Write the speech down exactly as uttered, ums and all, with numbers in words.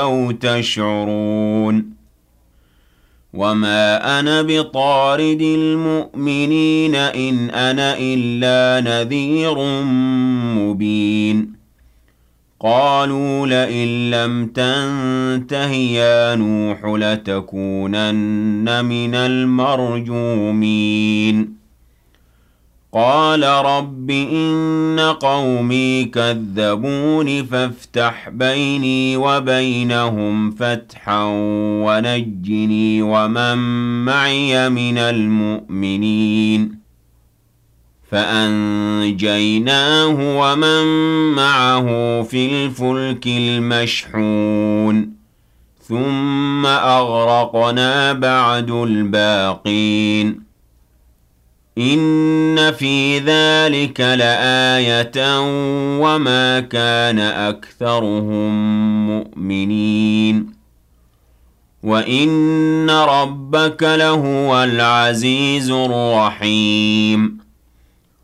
أَوْ تَشْعُرُونَ وَمَا أَنَا بِطَارِدِ الْمُؤْمِنِينَ إِنْ أَنَا إِلَّا نَذِيرٌ مُبِينٌ قَالُوا لَئِن لَّمْ تَنتَهِ يَا نُوحُ لَتَكُونَنَّ مِنَ الْمَرْجُومِينَ قَالَ رَبِّ إِنَّ قَوْمِي كَذَّبُونِ فَافْتَحْ بَيْنِي وَبَيْنَهُمْ فَتْحًا وَنَجِّنِي وَمَن مَّعِيَ مِنَ الْمُؤْمِنِينَ فَأَنجَيْنَاهُ وَمَن مَّعَهُ فِي الْفُلْكِ الْمَشْحُونِ ثُمَّ أَغْرَقْنَا بَعْدُ الْبَاقِينَ إِنَّ فِي ذَلِكَ لَآيَةً وَمَا كَانَ أَكْثَرُهُم مُّؤْمِنِينَ وَإِنَّ رَبَّكَ لَهُوَ الْعَزِيزُ الرَّحِيمُ